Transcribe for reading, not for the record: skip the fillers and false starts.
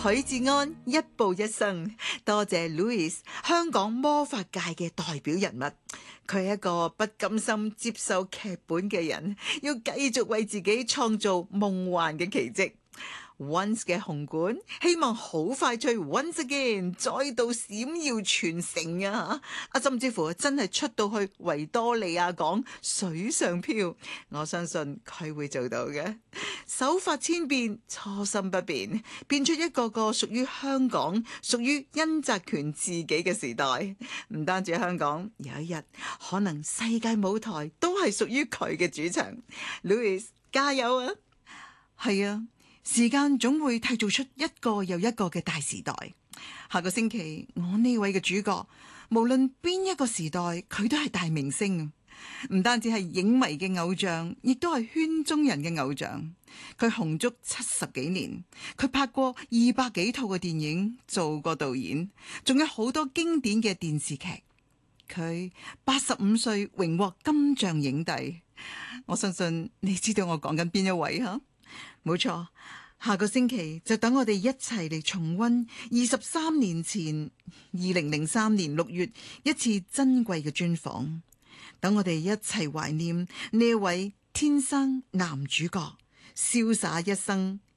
許志安一步一生，多謝 Louis， 香港魔法界嘅代表人物。佢係一個不甘心接受劇本嘅人，要繼續為自己創造夢幻嘅奇蹟。Once 嘅紅館希望好快脆 Once Again 再度閃耀全城啊！甚至乎真係出到去維多利亞港水上漂，我相信佢會做到嘅。手法千變，初心不變，變出一個個屬於香港、屬於殷澤權自己嘅時代。唔單止香港，有一日可能世界舞台都係屬於佢嘅主場。Louis 加油啊！係啊。時間總會締造出一個又一個嘅大時代。下個星期，我呢位嘅主角，無論邊一個時代，佢都係大明星。唔單止係影迷嘅偶像，亦都係圈中人嘅偶像。佢紅足70幾年，佢拍過200幾套嘅電影，做過導演，仲有好多經典嘅電視劇。佢85歲榮獲金像影帝。我相信你知道我講緊邊一位吓？冇錯，下個星期就等我哋一齊嚟重溫23年前2003年6月一次珍貴嘅專訪，等我哋一齊懷念呢一位天生男主角，瀟灑一生